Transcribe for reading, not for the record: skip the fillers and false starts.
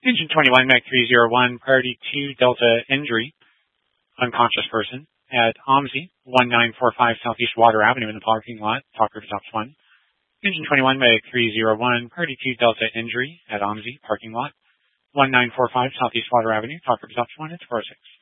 Engine 21, Meg 301, priority 2, Delta injury, unconscious person at OMSI, 1945 Southeast Water Avenue in the parking lot. Talker to Tops 1. Engine 21, Meg 301, priority 2, Delta injury at OMSI, parking lot, 1945 Southeast Water Avenue. Talker to Tops 1, it's 46.